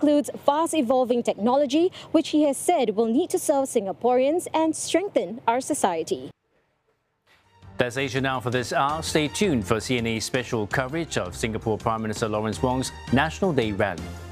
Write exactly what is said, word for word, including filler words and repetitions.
includes fast-evolving technology, which he has said will need to serve Singaporeans and strengthen our society. That's Asia Now for this hour. Stay tuned for C N A's special coverage of Singapore Prime Minister Lawrence Wong's National Day rally.